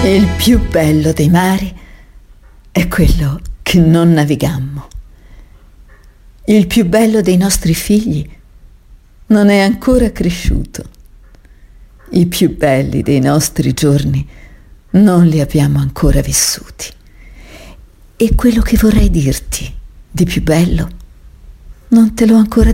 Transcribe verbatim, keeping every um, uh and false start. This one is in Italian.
Il più bello dei mari è quello che non navigammo. Il più bello dei nostri figli non è ancora cresciuto. I più belli dei nostri giorni non li abbiamo ancora vissuti. E quello che vorrei dirti di più bello non te l'ho ancora